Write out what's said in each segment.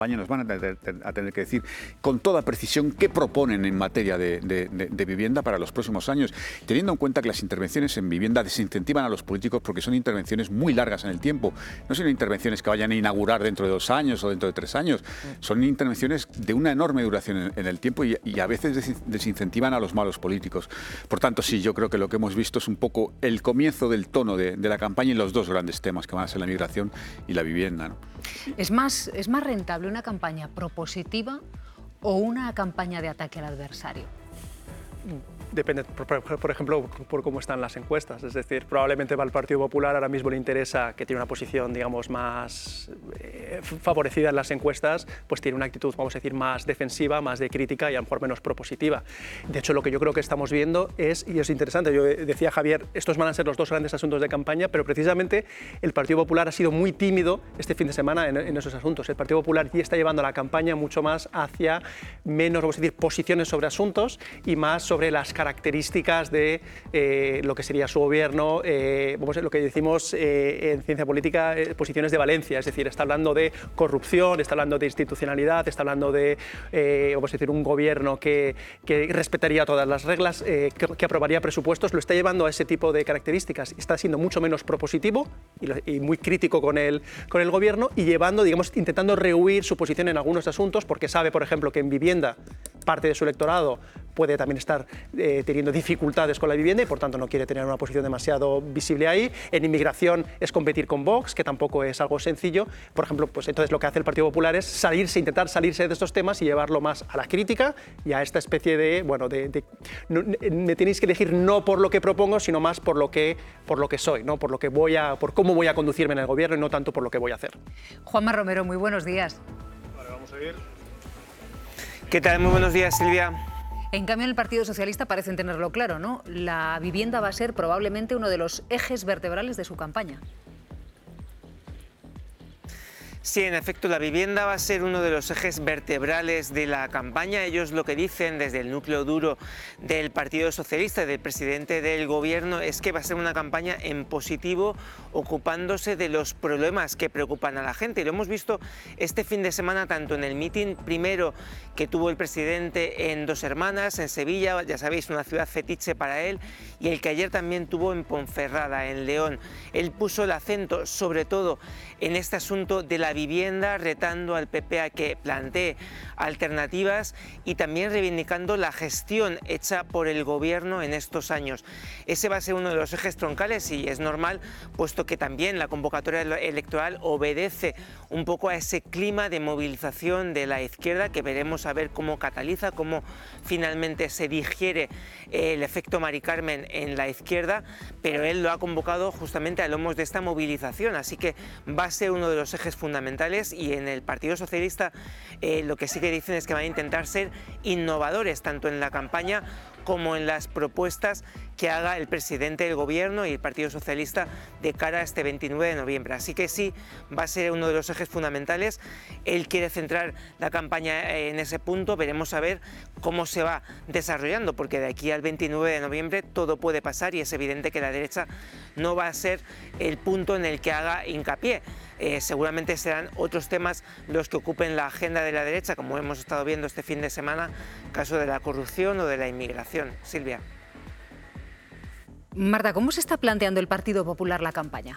nos van a tener que decir con toda precisión qué proponen en materia de vivienda para los próximos años, teniendo en cuenta que las intervenciones en vivienda desincentivan a los políticos porque son intervenciones muy largas en el tiempo. No son intervenciones que vayan a inaugurar dentro de 2 años o dentro de 3 años. Son intervenciones de una enorme duración en el tiempo y a veces desincentivan a los malos políticos. Por tanto, sí, yo creo que lo que hemos visto es un poco el comienzo del tono de la campaña en los dos grandes temas que van a ser la migración y la vivienda, ¿no? ¿Es más rentable una campaña propositiva o una campaña de ataque al adversario? Depende, por ejemplo, por cómo están las encuestas. Es decir, probablemente para el Partido Popular ahora mismo le interesa, que tiene una posición, digamos, más favorecida en las encuestas, pues tiene una actitud, vamos a decir, más defensiva, más de crítica y a lo mejor menos propositiva. De hecho, lo que yo creo que estamos viendo es, y es interesante, yo decía Javier, estos van a ser los dos grandes asuntos de campaña, pero precisamente el Partido Popular ha sido muy tímido este fin de semana en esos asuntos. El Partido Popular ya está llevando la campaña mucho más hacia menos, vamos a decir, posiciones sobre asuntos y más sobre las características de lo que sería su gobierno, lo que decimos en ciencia política, posiciones de valencia, es decir, está hablando de corrupción, está hablando de institucionalidad, está hablando de vamos a decir, un gobierno que respetaría todas las reglas, que aprobaría presupuestos, lo está llevando a ese tipo de características, está siendo mucho menos propositivo y muy crítico con el gobierno y llevando, digamos, intentando rehuir su posición en algunos asuntos porque sabe, por ejemplo, que en vivienda parte de su electorado puede también estar teniendo dificultades con la vivienda y por tanto no quiere tener una posición demasiado visible ahí. En inmigración es competir con Vox, que tampoco es algo sencillo. Por ejemplo, pues entonces lo que hace el Partido Popular es intentar salirse de estos temas y llevarlo más a la crítica y a esta especie de, bueno, me tenéis que elegir no por lo que propongo, sino más por lo que soy, ¿no? por cómo voy a conducirme en el gobierno y no tanto por lo que voy a hacer. Juanma Romero, muy buenos días. Vale, vamos a ir. ¿Qué tal? Muy buenos días, Silvia. En cambio, en el Partido Socialista parecen tenerlo claro, ¿no? La vivienda va a ser probablemente uno de los ejes vertebrales de su campaña. Sí, en efecto, la vivienda va a ser uno de los ejes vertebrales de la campaña. Ellos lo que dicen desde el núcleo duro del Partido Socialista, del presidente del gobierno, es que va a ser una campaña en positivo, ocupándose de los problemas que preocupan a la gente. Y lo hemos visto este fin de semana tanto en el mitin primero que tuvo el presidente en Dos Hermanas, en Sevilla, ya sabéis, una ciudad fetiche para él, y el que ayer también tuvo en Ponferrada, en León. Él puso el acento sobre todo en este asunto de la vivienda, retando al PP a que plantee alternativas y también reivindicando la gestión hecha por el gobierno en estos años. Ese va a ser uno de los ejes troncales y es normal, puesto que también la convocatoria electoral obedece un poco a ese clima de movilización de la izquierda que veremos a ver cómo cataliza, cómo finalmente se digiere el efecto Mari Carmen en la izquierda, pero él lo ha convocado justamente a lomos de esta movilización, así que va a ser uno de los ejes fundamentales. Y en el Partido Socialista lo que sí que dicen es que van a intentar ser innovadores tanto en la campaña como en las propuestas que haga el presidente del gobierno y el Partido Socialista de cara a este 29 de noviembre. Así que sí, va a ser uno de los ejes fundamentales. Él quiere centrar la campaña en ese punto. Veremos a ver cómo se va desarrollando, porque de aquí al 29 de noviembre todo puede pasar y es evidente que la derecha no va a ser el punto en el que haga hincapié. Seguramente serán otros temas los que ocupen la agenda de la derecha, como hemos estado viendo este fin de semana, caso de la corrupción o de la inmigración. Silvia. Marta, ¿cómo se está planteando el Partido Popular la campaña?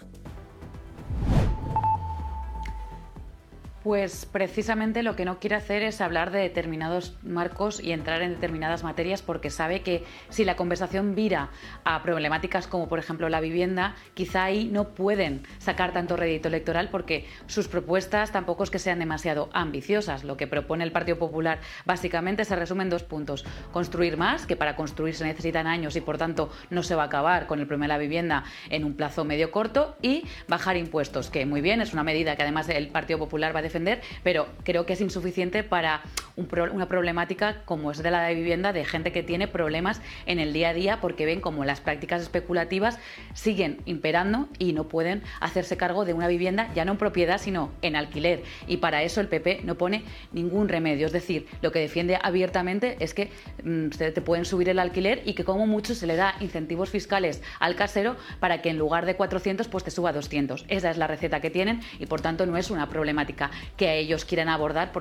Pues precisamente lo que no quiere hacer es hablar de determinados marcos y entrar en determinadas materias porque sabe que si la conversación vira a problemáticas como por ejemplo la vivienda, quizá ahí no pueden sacar tanto rédito electoral porque sus propuestas tampoco es que sean demasiado ambiciosas. Lo que propone el Partido Popular básicamente se resume en 2 puntos. Construir más, que para construir se necesitan años y por tanto no se va a acabar con el problema de la vivienda en un plazo medio corto, y bajar impuestos, que muy bien, es una medida que además el Partido Popular va a defender, pero creo que es insuficiente para una problemática como es de la de vivienda, de gente que tiene problemas en el día a día porque ven como las prácticas especulativas siguen imperando y no pueden hacerse cargo de una vivienda ya no en propiedad sino en alquiler, y para eso el PP no pone ningún remedio. Es decir, lo que defiende abiertamente es que te pueden subir el alquiler y que como mucho se le da incentivos fiscales al casero para que en lugar de 400 pues te suba 200. Esa es la receta que tienen y por tanto no es una problemática que ellos quieran abordar porque